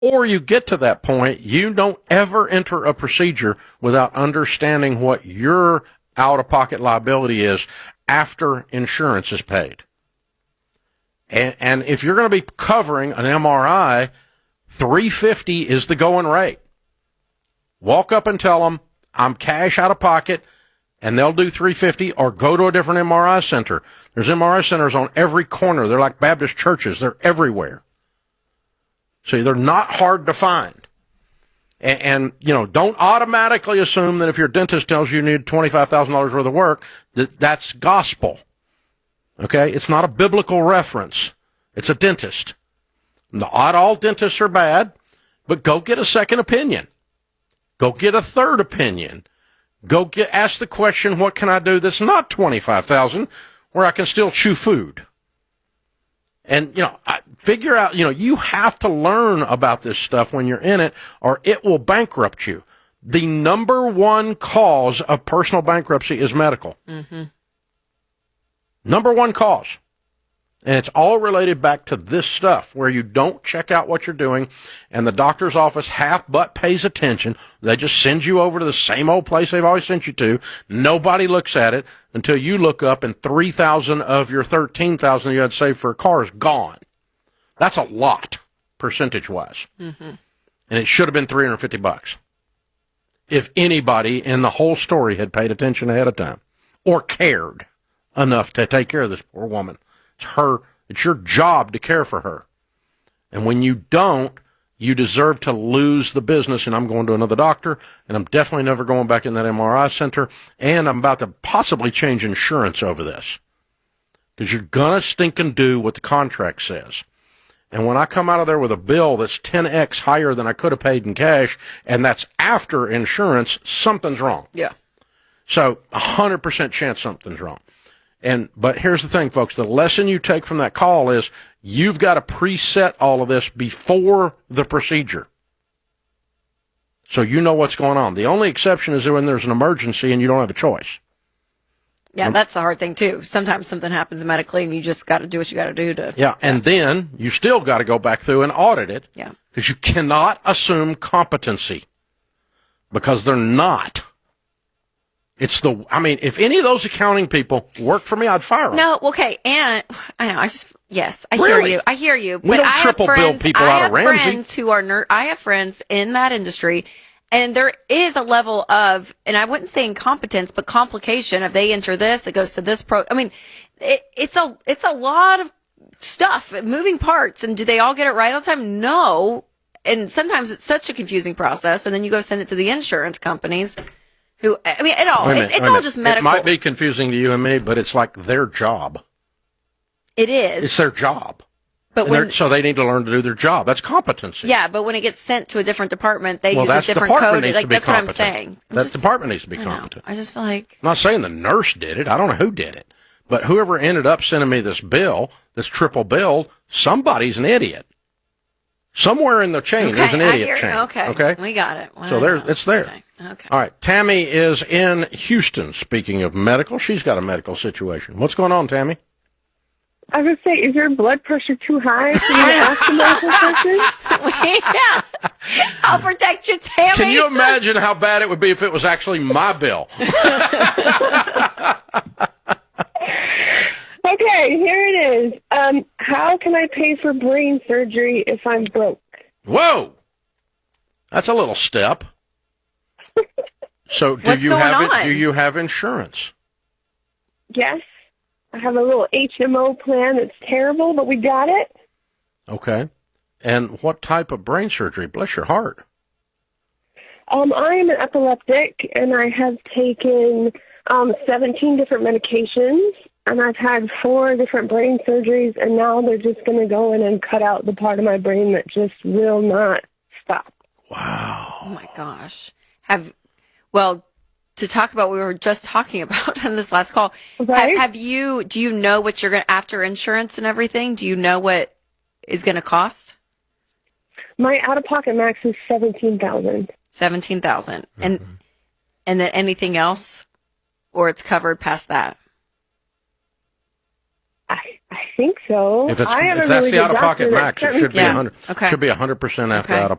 or you get to that point, you don't ever enter a procedure without understanding what your out-of-pocket liability is after insurance is paid. And if you're going to be covering an MRI, $350 is the going rate. Walk up and tell them, I'm cash out of pocket, and they'll do $350, or go to a different MRI center. There's MRI centers on every corner. They're like Baptist churches. They're everywhere. So they're not hard to find. And don't automatically assume that if your dentist tells you need $25,000 worth of work, that's gospel. Okay? It's not a biblical reference. It's a dentist. Not all dentists are bad, but go get a second opinion. Go get a third opinion. Ask the question, what can I do that's not $25,000 where I can still chew food? And, figure out, you have to learn about this stuff when you're in it, or it will bankrupt you. The number one cause of personal bankruptcy is medical. Mm-hmm. Number one cause. And it's all related back to this stuff, where you don't check out what you're doing, and the doctor's office half but pays attention. They just send you over to the same old place they've always sent you to. Nobody looks at it until you look up and $3,000 of your $13,000 you had saved for a car is gone. That's a lot, percentage-wise. Mm-hmm. And it should have been $350 if anybody in the whole story had paid attention ahead of time or cared enough to take care of this poor woman. It's your job to care for her. And when you don't, you deserve to lose the business, and I'm going to another doctor, and I'm definitely never going back in that MRI center, and I'm about to possibly change insurance over this. Because you're going to stink and do what the contract says. And when I come out of there with a bill that's 10x higher than I could have paid in cash, and that's after insurance, something's wrong. Yeah. So 100% chance something's wrong. But here's the thing, folks. The lesson you take from that call is you've got to preset all of this before the procedure, so you know what's going on. The only exception is when there's an emergency and you don't have a choice. Yeah, that's the hard thing, too. Sometimes something happens medically, and you just got to do what you got to do to... Yeah, and then you still got to go back through and audit it. Yeah. Because you cannot assume competency, because they're not. If any of those accounting people work for me, I'd fire them. No, okay, and I know, I hear you. We don't triple bill people out of Ramsey. I have friends in that industry, and there is a level of, and I wouldn't say incompetence, but complication. If they enter this, it goes to this it's a lot of stuff, moving parts, and do they all get it right all the time? No, and sometimes it's such a confusing process, and then you go send it to the insurance companies. It's all just medical. It might be confusing to you and me, but it's like their job. It is. It's their job. But so they need to learn to do their job. That's competency. Yeah, but when it gets sent to a different department, they use a different code. That's what I'm saying. That department needs to be competent. I just feel like... I'm not saying the nurse did it. I don't know who did it. But whoever ended up sending me this bill, this triple billed, somebody's an idiot. Somewhere in the chain, there's an idiot chain. Okay. We got it. Well, so it's there. Okay. All right. Tammy is in Houston. Speaking of medical, she's got a medical situation. What's going on, Tammy? I was going to say, is your blood pressure too high for you to ask a medical question? Yeah. I'll protect you, Tammy. Can you imagine how bad it would be if it was actually my bill? Okay, here it is. How can I pay for brain surgery if I'm broke? Whoa! That's a little step. So do you have insurance? Yes. I have a little HMO plan that's terrible, but we got it. Okay. And what type of brain surgery? Bless your heart. I am an epileptic, and I have taken 17 different medications, and I've had 4 different brain surgeries, and now they're just going to go in and cut out the part of my brain that just will not stop. Wow. Oh, my gosh. To talk about what we were just talking about in this last call, right? Do you know what you're going to, after insurance and everything, do you know what is going to cost? My out-of-pocket max is $17,000. $17,000. Mm-hmm. And then anything else, or it's covered past that? I think so. If it's I have if a that's really the good out of pocket doctor that max, it sent me- should be Yeah. 100. Okay. Should be 100% after Okay. out of